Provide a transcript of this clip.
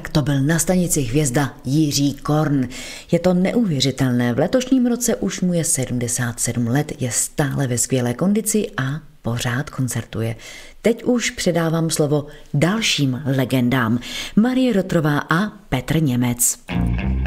Tak to byl na stanici Hvězda Jiří Korn. Je to neuvěřitelné, v letošním roce už mu je 77 let, je stále ve skvělé kondici a pořád koncertuje. Teď už předávám slovo dalším legendám. Marie Rotrová a Petr Němec.